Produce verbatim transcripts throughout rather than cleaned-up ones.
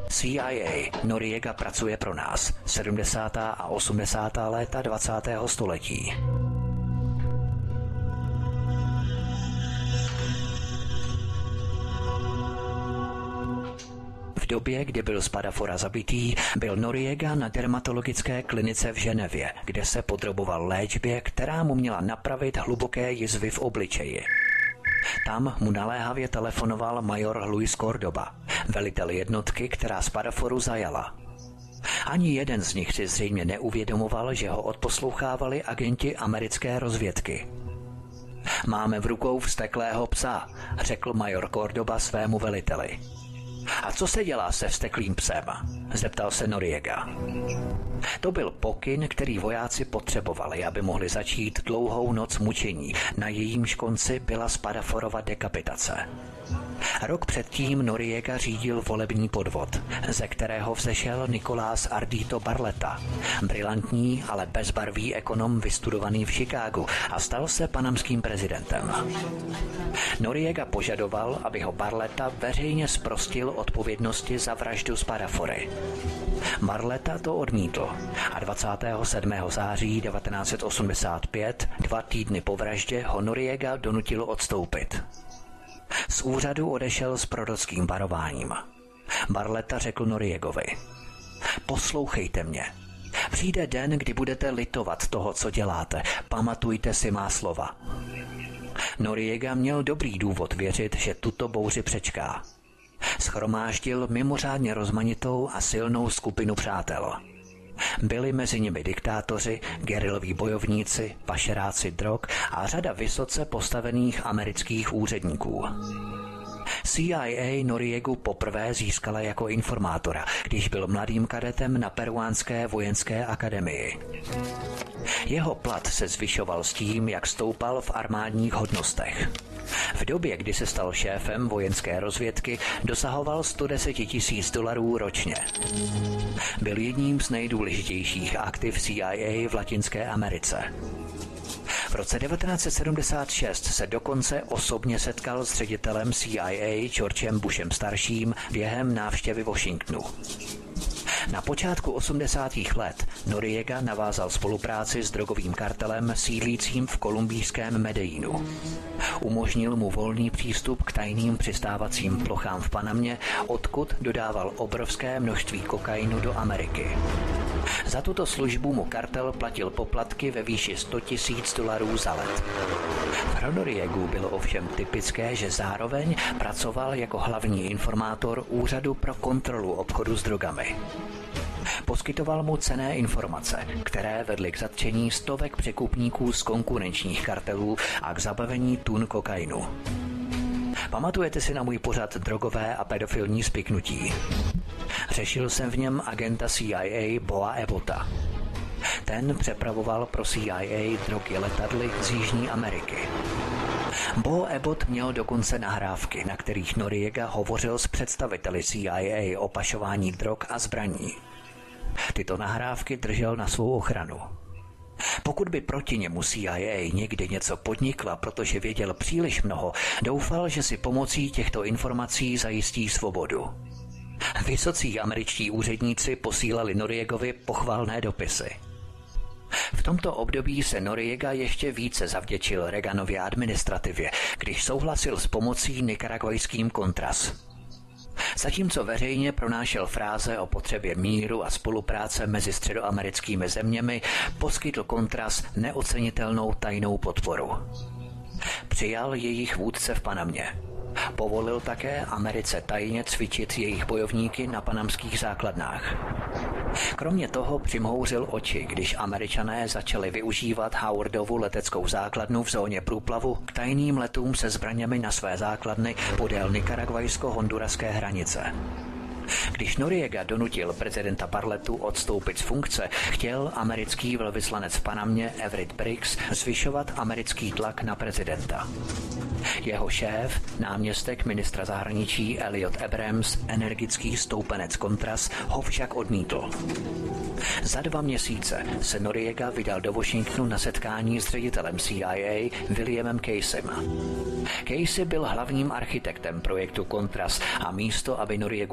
C I A. Noriega pracuje pro nás. sedmdesátá a osmdesátá léta dvacátého století. V době, kdy byl Spadafora zabitý, byl Noriega na dermatologické klinice v Ženevě, kde se podroboval léčbě, která mu měla napravit hluboké jizvy v obličeji. Tam mu naléhavě telefonoval major Luis Cordoba, velitel jednotky, která Spadaforu zajala. Ani jeden z nich si zřejmě neuvědomoval, že ho odposlouchávali agenti americké rozvědky. Máme v rukou vzteklého psa, řekl major Cordoba svému veliteli. A co se dělá se vzteklým psem? Zeptal se Noriega. To byl pokyn, který vojáci potřebovali, aby mohli začít dlouhou noc mučení. Na jejímž konci byla Spadaforova dekapitace. Rok předtím Noriega řídil volební podvod, ze kterého vzešel Nicolás Ardito Barletta, brilantní, ale bezbarvý ekonom vystudovaný v Chicagu, a stal se panamským prezidentem. Noriega požadoval, aby ho Barletta veřejně zprostil odpovědnosti za vraždu Spadafory. Barletta to odmítl a dvacátého sedmého září devatenáct set osmdesát pět, dva týdny po vraždě, ho Noriega donutil odstoupit. Z úřadu odešel s prorockým varováním. Barletta řekl Noriegovi: poslouchejte mě. Přijde den, kdy budete litovat toho, co děláte. Pamatujte si má slova. Noriega měl dobrý důvod věřit, že tuto bouři přečká. Shromáždil mimořádně rozmanitou a silnou skupinu přátel. Byli mezi nimi diktátoři, geriloví bojovníci, pašeráci drog a řada vysoce postavených amerických úředníků. C I A Noriegu poprvé získala jako informátora, když byl mladým kadetem na peruánské vojenské akademii. Jeho plat se zvyšoval s tím, jak stoupal v armádních hodnostech. V době, kdy se stal šéfem vojenské rozvědky, dosahoval sto deset tisíc dolarů ročně. Byl jedním z nejdůležitějších aktiv C I A v Latinské Americe. V roce devatenáct set sedmdesát šest se dokonce osobně setkal s ředitelem C I A Georgem Bushem starším během návštěvy Washingtonu. Na počátku osmdesátých let Noriega navázal spolupráci s drogovým kartelem sídlícím v kolumbijském Medellínu. Umožnil mu volný přístup k tajným přistávacím plochám v Panamě, odkud dodával obrovské množství kokainu do Ameriky. Za tuto službu mu kartel platil poplatky ve výši sto tisíc dolarů za let. Pro Noriegu bylo ovšem typické, že zároveň pracoval jako hlavní informátor Úřadu pro kontrolu obchodu s drogami. Poskytoval mu cenné informace, které vedly k zatčení stovek překupníků z konkurenčních kartelů a k zabavení tun kokainu. Pamatujete si na můj pořad Drogové a pedofilní spiknutí? Řešil jsem v něm agenta C I A Boa Ebota. Ten přepravoval pro C I A drogy letadly z Jižní Ameriky. Bo Ebot měl dokonce nahrávky, na kterých Noriega hovořil s představiteli C I A o pašování drog a zbraní. Tyto nahrávky držel na svou ochranu. Pokud by proti němu C I A někdy něco podnikla, protože věděl příliš mnoho, doufal, že si pomocí těchto informací zajistí svobodu. Vysocí američtí úředníci posílali Noriegovi pochvalné dopisy. V tomto období se Noriega ještě více zavděčil Reaganově administrativě, když souhlasil s pomocí nikaragujským Contras. Zatímco veřejně pronášel fráze o potřebě míru a spolupráce mezi středoamerickými zeměmi, poskytl Contras neocenitelnou tajnou podporu. Přijal jejich vůdce v Panamě. Povolil také Americe tajně cvičit jejich bojovníky na panamských základnách. Kromě toho přimhouřil oči, když Američané začali využívat Howardovu leteckou základnu v zóně průplavu k tajným letům se zbraněmi na své základny podél nikaragvajsko-honduraské hranice. Když Noriega donutil prezidenta Barlettu odstoupit z funkce, chtěl americký velvyslanec v Panamě Everett Briggs zvyšovat americký tlak na prezidenta. Jeho šéf, náměstek ministra zahraničí Elliot Abrams, energický stoupenec Contras, ho však odmítl. Za dva měsíce se Noriega vydal do Washingtonu na setkání s ředitelem C I A Williamem Caseym. Casey byl hlavním architektem projektu Contras a místo, aby Noriegu pokázal,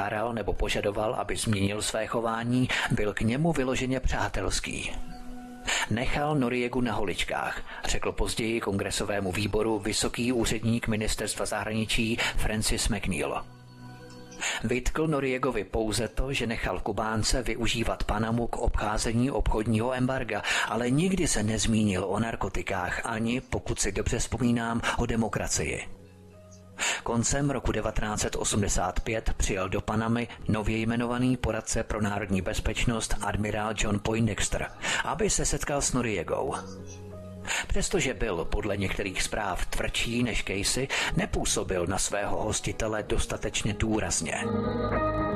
háral nebo požadoval, aby změnil své chování, byl k němu vyloženě přátelský. Nechal Noriegu na holičkách, řekl později kongresovému výboru vysoký úředník ministerstva zahraničí Francis McNeil. Vytkl Noriegovi pouze to, že nechal Kubánce využívat Panamu k obcházení obchodního embarga, ale nikdy se nezmínil o narkotikách ani, pokud si dobře vzpomínám, o demokracii. Koncem roku devatenáct set osmdesát pět přijel do Panamy nově jmenovaný poradce pro národní bezpečnost admirál John Poindexter, aby se setkal s Noriegou. Přestože byl podle některých zpráv tvrdší než Casey, nepůsobil na svého hostitele dostatečně důrazně.